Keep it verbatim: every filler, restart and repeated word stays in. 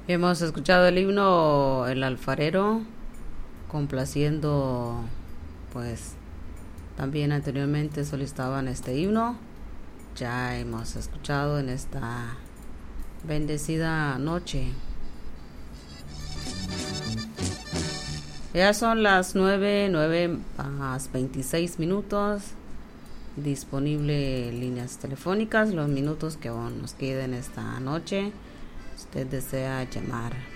Hemos escuchado el himno El Alfarero, complaciendo, pues también anteriormente solicitaban este himno. Ya hemos escuchado en esta bendecida noche. Ya son las nueve, nueve más veintiséis minutos. Disponible líneas telefónicas, los minutos que aún nos queden esta noche. Usted desea llamar.